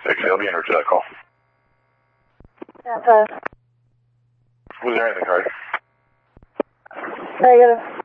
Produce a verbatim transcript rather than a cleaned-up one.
six, I'll be in for that call. Yeah, five. Was there anything, Hardy? I gotta